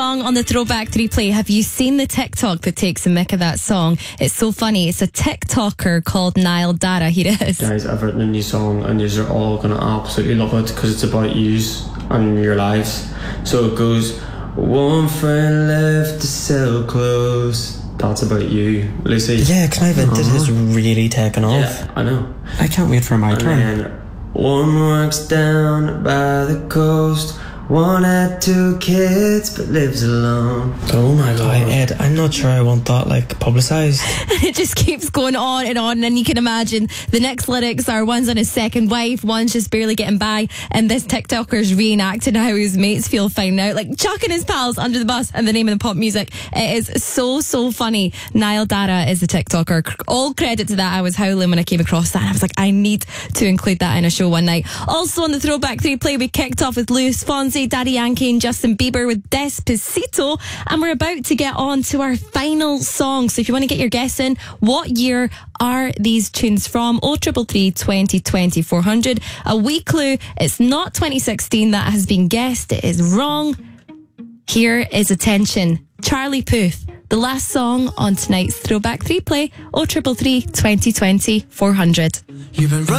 song on the Throwback 3 play. Have you seen the TikTok that takes a mick of that song? It's so funny. It's a TikToker called Niall Dara. Here it is. Guys, I've written a new song and you're all going to absolutely love it because it's about yous and your lives. So it goes, one friend left to sell clothes. That's about you, Lucy. Yeah, Clive Vintage has really taken off. Yeah, I know. I can't wait for my turn. And then one works down by the coast. One had 2 kids but lives alone. Oh my god, Ed, I'm not sure I want that publicised. It just keeps going on, and you can imagine the next lyrics are one's on his second wife, one's just barely getting by, and this TikToker's reenacting how his mates feel finding out, like chucking his pals under the bus in the name of the pop music. It is so funny. Niall Dara is the TikToker. All credit to that. I was howling when I came across that, and I was like, I need to include that in a show one night. Also on the Throwback 3 play, we kicked off with Luis Fonsi, Daddy Yankee and Justin Bieber with Despacito, and we're about to get on to our final song. So if you want to get your guess in, what year are these tunes from? 0333 2020 400. A wee clue, it's not 2016 that has been guessed. It is wrong. Here is Attention, Charlie Puth, the last song on tonight's Throwback 3 play. 0333 2020 400. You've been